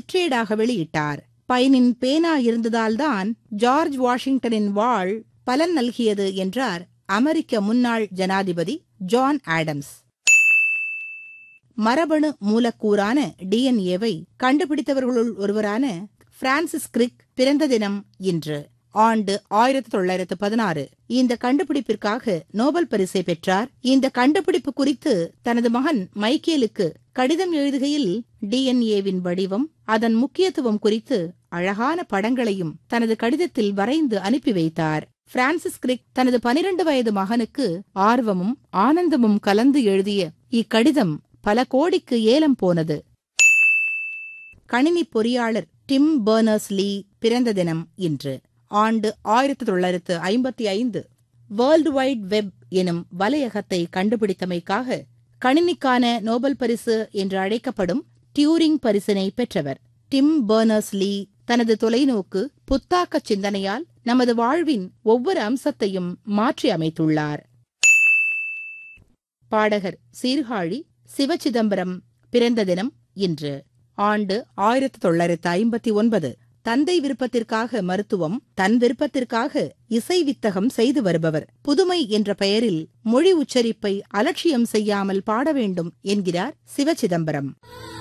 சிற்றேடாக வெளியிட்டார். பைனின் பேனா இருந்ததால்தான் ஜார்ஜ் வாஷிங்டனின் வாழ் பலன் நல்கியது என்றார் அமெரிக்க முன்னாள் ஜனாதிபதி ஜான் ஆடம்ஸ். மரபணு மூலக்கூறான டிஎன்ஏவை கண்டுபிடித்தவர்களுள் ஒருவரான பிரான்சிஸ் கிரிக் பிறந்த தினம் இன்று. ஆண்டு 1916. இந்த கண்டுபிடிப்பிற்காக நோபல் பரிசை பெற்றார். இந்த கண்டுபிடிப்பு குறித்து தனது மகன் மைக்கேலுக்கு கடிதம் எழுதுகையில் டிஎன்ஏவின் வடிவம், அதன் முக்கியத்துவம் குறித்து அழகான படங்களையும் தனது கடிதத்தில் வரைந்து அனுப்பி வைத்தார். பிரான்சிஸ் கிரிக் தனது 12 வயது மகனுக்கு ஆர்வமும் ஆனந்தமும் கலந்து எழுதிய இக்கடிதம் பல கோடிக்கு ஏலம் போனது. கணினி பொறியாளர் டிம் பெர்னர்ஸ்-லீ பிறந்த தினம் இன்று. ஆண்டு 1955. வேர்ல்டு வைட் வெப் எனும் வலையகத்தை கண்டுபிடித்தமைக்காக கணினிக்கான நோபல் பரிசு என்று அழைக்கப்படும் டியூரிங் பரிசினை பெற்றவர். டிம் பெர்னர்ஸ்-லீ தனது தொலைநோக்கு, புத்தாக்க சிந்தனையால் நமது வாழ்வின் ஒவ்வொரு அம்சத்தையும் மாற்றி அமைத்துள்ளார். பாடகர் சீர்காழி சிவசிதம்பரம் பிறந்த தினம் இன்று. ஆண்டு 1959. தந்தை விருப்பத்திற்காக மருத்துவம், தன் விருப்பத்திற்காக இசை வித்தகம் செய்து வருபவர். புதுமை என்ற பெயரில் மொழி உச்சரிப்பை அலட்சியம் செய்யாமல் பாட வேண்டும் என்கிறார் சிவசிதம்பரம்.